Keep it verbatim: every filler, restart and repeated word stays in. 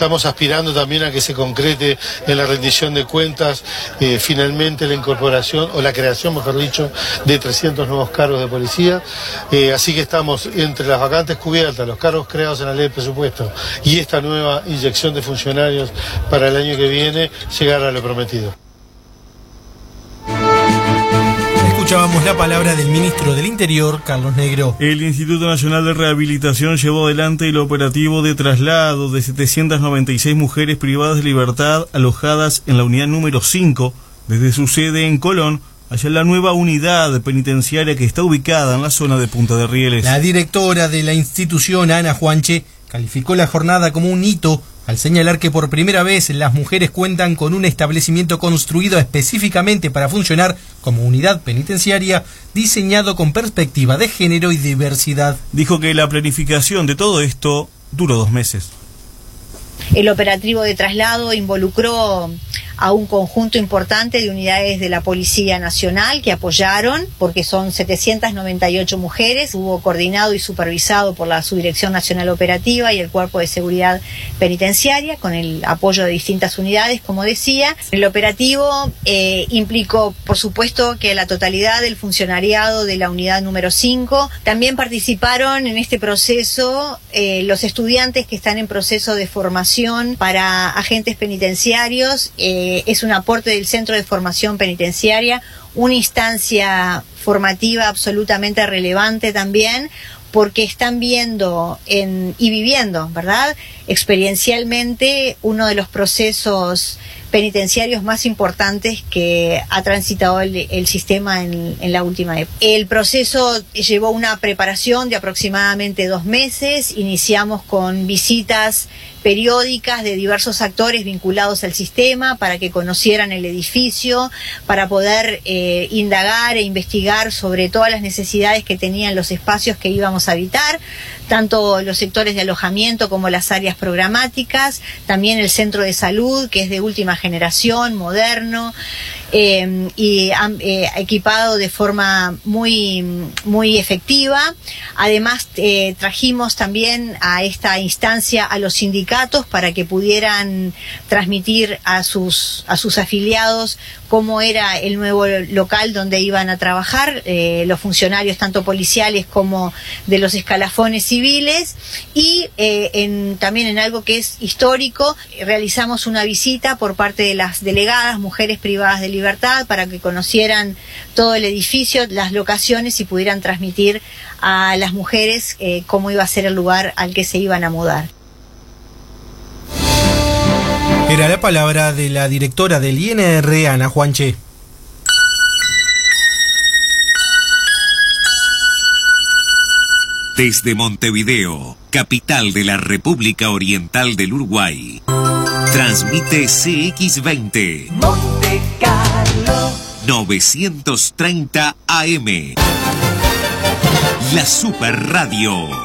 estamos aspirando también a que se concrete en la rendición de cuentas eh, finalmente la incorporación, o la creación, mejor dicho, de trescientos nuevos cargos de policía. Eh, así que estamos entre las vacantes cubiertas, los cargos creados en la ley de presupuesto y esta nueva inyección de funcionarios para el año que viene, llegar a lo prometido. Escuchábamos la palabra del ministro del Interior, Carlos Negro. El Instituto Nacional de Rehabilitación llevó adelante el operativo de traslado de setecientas noventa y seis mujeres privadas de libertad alojadas en la unidad número cinco, desde su sede en Colón, hacia la nueva unidad penitenciaria que está ubicada en la zona de Punta de Rieles. La directora de la institución, Ana Juanche, calificó la jornada como un hito al señalar que por primera vez las mujeres cuentan con un establecimiento construido específicamente para funcionar como unidad penitenciaria, diseñado con perspectiva de género y diversidad. Dijo que la planificación de todo esto duró dos meses. El operativo de traslado involucró a un conjunto importante de unidades de la Policía Nacional que apoyaron, porque son setecientas noventa y ocho mujeres, hubo coordinado y supervisado por la Subdirección Nacional Operativa y el Cuerpo de Seguridad Penitenciaria, con el apoyo de distintas unidades, como decía. El operativo eh, implicó, por supuesto, que la totalidad del funcionariado de la unidad número cinco, también participaron en este proceso eh, los estudiantes que están en proceso de formación para agentes penitenciarios. eh, Es un aporte del Centro de Formación Penitenciaria, una instancia formativa absolutamente relevante también, porque están viendo en, y viviendo, ¿verdad?, experiencialmente uno de los procesos penitenciarios más importantes que ha transitado el, el sistema en, en la última época. El proceso llevó una preparación de aproximadamente dos meses. Iniciamos con visitas periódicas de diversos actores vinculados al sistema para que conocieran el edificio, para poder eh, indagar e investigar sobre todas las necesidades que tenían los espacios que íbamos a habitar, tanto los sectores de alojamiento como las áreas programáticas, también el centro de salud, que es de última generación, moderno, eh, y eh, equipado de forma muy, muy efectiva. Además, eh, trajimos también a esta instancia a los sindicatos para que pudieran transmitir a sus, a sus afiliados cómo era el nuevo local donde iban a trabajar, eh, los funcionarios tanto policiales como de los escalafones civiles. Y eh, en, también en algo que es histórico, realizamos una visita por parte de las delegadas mujeres privadas de libertad para que conocieran todo el edificio, las locaciones, y pudieran transmitir a las mujeres eh, cómo iba a ser el lugar al que se iban a mudar. Era la palabra de la directora del I N R, Ana Juanche. Desde Montevideo, capital de la República Oriental del Uruguay, transmite C X veinte Monte Carlo novecientos treinta A M, la Super Radio.